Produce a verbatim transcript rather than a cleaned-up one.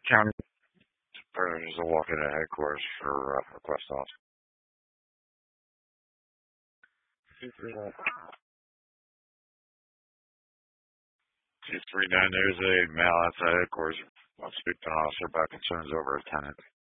County Predators will walk into headquarters for uh, request off. two three nine, there's a male outside headquarters. I'll speak to an officer about concerns over a tenant.